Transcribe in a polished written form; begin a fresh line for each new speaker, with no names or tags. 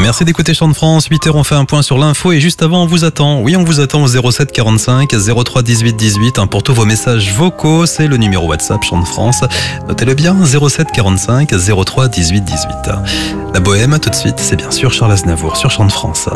Merci d'écouter Chant de France. 8h, on fait un point sur l'info et juste avant, on vous attend. Oui, on vous attend au 07 45 03 18 18. Pour tous vos messages vocaux, c'est le numéro WhatsApp Chant de France. Notez-le bien, 07 45 03 18 18. La bohème, tout de suite, c'est bien sûr Charles Aznavour sur Chant de France.